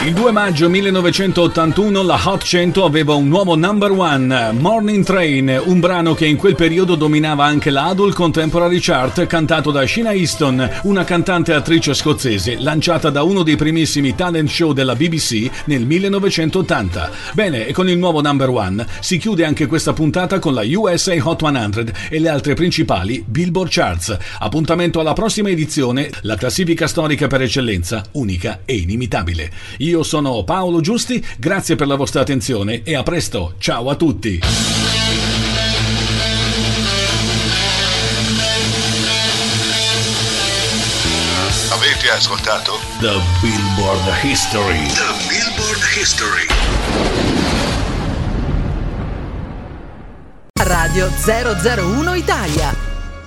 Il 2 maggio 1981 la Hot 100 aveva un nuovo number one, Morning Train, un brano che in quel periodo dominava anche la Adult Contemporary Chart, cantato da Sheena Easton, una cantante e attrice scozzese lanciata da uno dei primissimi talent show della BBC nel 1980. Bene, e con il nuovo number one si chiude anche questa puntata con la USA Hot 100 e le altre principali Billboard Charts. Appuntamento alla prossima edizione, la classifica storica per eccellenza, unica e inimitabile. Io sono Paolo Giusti, grazie per la vostra attenzione e a presto, ciao a tutti! Avete ascoltato? The Billboard History. The Billboard History. Radio 001 Italia.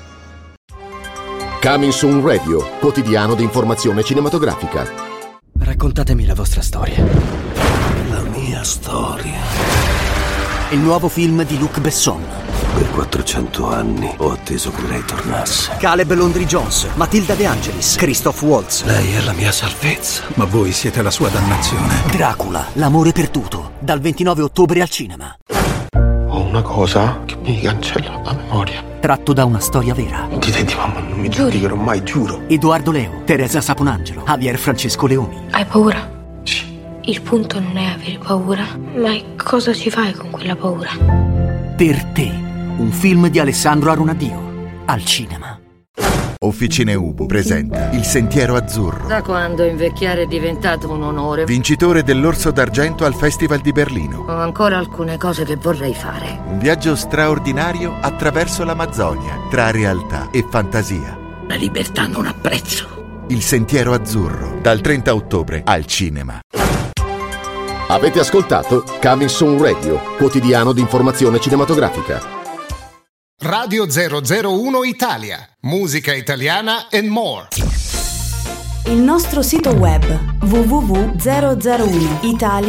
Coming Soon Radio, quotidiano di informazione cinematografica. Raccontatemi la vostra storia. La mia storia. Il nuovo film di Luc Besson. Per 400 anni ho atteso che lei tornasse. Caleb Londry Jones, Matilda De Angelis, Christoph Waltz. Lei è la mia salvezza, ma voi siete la sua dannazione. Dracula, l'amore perduto, dal 29 ottobre al cinema. Ho una cosa che mi cancella la memoria. Tratto da una storia vera. Dite di mamma, non mi giudicherò mai, giuro. Edoardo Leo, Teresa Saponangelo, Javier Francesco Leoni. Hai paura? Sì. Il punto non è avere paura, ma è cosa ci fai con quella paura. Per te, un film di Alessandro Aronadio, al cinema. Officine Ubu presenta Il Sentiero Azzurro. Da quando invecchiare è diventato un onore. Vincitore dell'Orso d'Argento al Festival di Berlino. Ho ancora alcune cose che vorrei fare. Un viaggio straordinario attraverso l'Amazzonia, tra realtà e fantasia. La libertà non ha prezzo. Il Sentiero Azzurro, dal 30 ottobre al cinema. Avete ascoltato Coming Soon Radio, quotidiano di informazione cinematografica. Radio 001 Italia, musica italiana and more. Il nostro sito web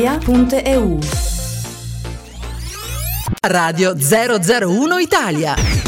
www.001italia.eu. Radio 001 Italia.